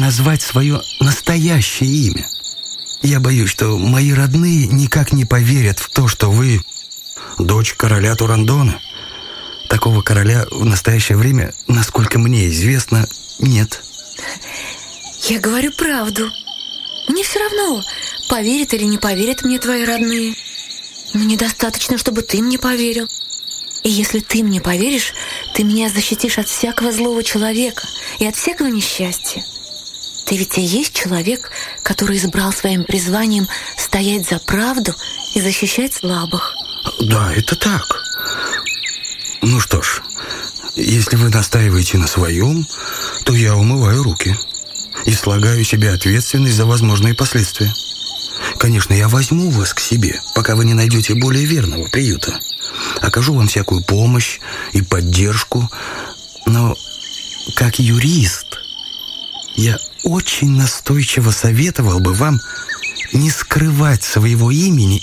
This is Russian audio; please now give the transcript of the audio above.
назвать свое настоящее имя. Я боюсь, что мои родные никак не поверят в то, что вы дочь короля Турандона. Такого короля в настоящее время, насколько мне известно, нет. Я говорю правду. Мне все равно, поверят или не поверят мне твои родные. Мне достаточно, чтобы ты мне поверил. И если ты мне поверишь, ты меня защитишь от всякого злого человека и от всякого несчастья. Ты ведь и есть человек, который избрал своим призванием стоять за правду и защищать слабых. Да, это так. Ну что ж, если вы настаиваете на своем, то я умываю руки и слагаю себе ответственность за возможные последствия. Конечно, я возьму вас к себе, пока вы не найдете более верного приюта. Окажу вам всякую помощь и поддержку, но как юрист я очень настойчиво советовал бы вам не скрывать своего имени